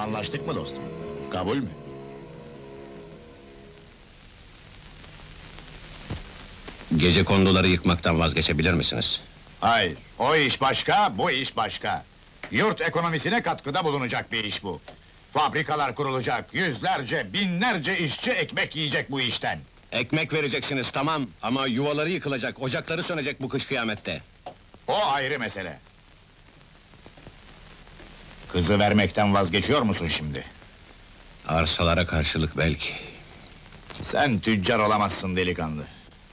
Anlaştık mı dostum? Kabul mü? Gecekonduları yıkmaktan vazgeçebilir misiniz? Hayır, o iş başka, bu iş başka. Yurt ekonomisine katkıda bulunacak bir iş bu. Fabrikalar kurulacak, yüzlerce, binlerce işçi ekmek yiyecek bu işten. Ekmek vereceksiniz tamam, ama yuvaları yıkılacak, ocakları sönecek bu kış kıyamette. O ayrı mesele. Kızı vermekten vazgeçiyor musun şimdi? Arsalara karşılık belki. Sen tüccar olamazsın delikanlı.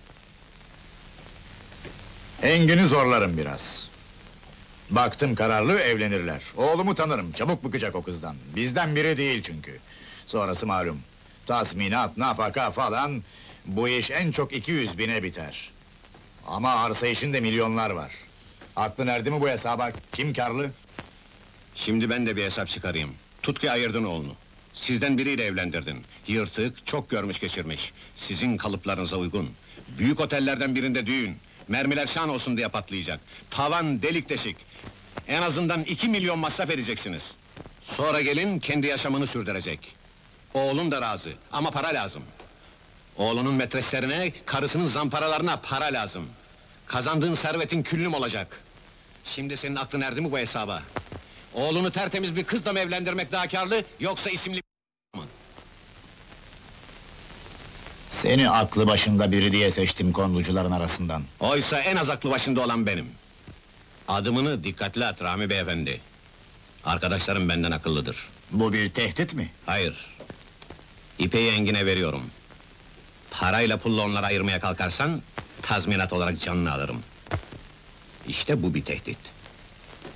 Engin'i zorlarım biraz. Baktım kararlı, evlenirler. Oğlumu tanırım, çabuk bıkacak o kızdan. Bizden biri değil çünkü. Sonrası malum. Tazminat, nafaka falan... Bu iş en çok 200 bine biter. Ama arsa işinde milyonlar var. Aklın erdi mi bu hesaba? Kim karlı? Şimdi ben de bir hesap çıkarayım. Tut ki ayırdın oğlunu. Sizden biriyle evlendirdin. Yırtık, çok görmüş geçirmiş. Sizin kalıplarınıza uygun. Büyük otellerden birinde düğün. Mermiler şan olsun diye patlayacak. Tavan delik deşik. En azından 2 milyon masraf edeceksiniz. Sonra gelin kendi yaşamını sürdürecek. Oğlun da razı ama para lazım. Oğlunun metreslerine, karısının zamparalarına para lazım. Kazandığın servetin küllüm olacak. Şimdi senin aklın erdi mi bu hesaba? Oğlunu tertemiz bir kızla mı evlendirmek daha kârlı, yoksa isimli mı? Seni aklı başında biri diye seçtim konducuların arasından. Oysa en az aklı başında olan benim. Adımını dikkatli at Rami beyefendi. Arkadaşlarım benden akıllıdır. Bu bir tehdit mi? Hayır. İpeyi Engin'e veriyorum. Parayla pulla onları ayırmaya kalkarsan, tazminat olarak canını alırım. İşte bu bir tehdit.